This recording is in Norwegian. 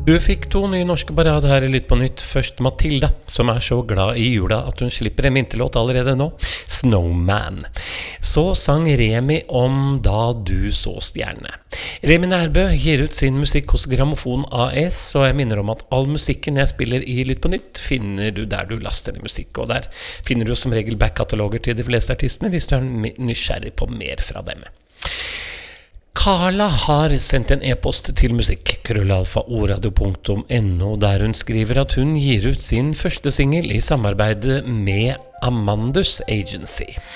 Du fikk to nye norske ballad her i Lytt på nytt. Først Matilda, som så glad i jula at hun slipper en vinterlåt allerede nå, Snowman. Så sang Remi om Da du så stjerne. Remi Nærbø gir ut sin musikk hos Grammofon AS, og jeg minner om at all musikken jeg spiller i Lytt på nytt finner du der du laster ned musikk, og der finner du som regel backkataloger til de fleste artistene hvis du nysgjerrig på mer fra dem. Carla har sendt en e-post til musikk@oradio.no der hun skriver at hun gir ut sin første single i samarbeid med Amandus Agency.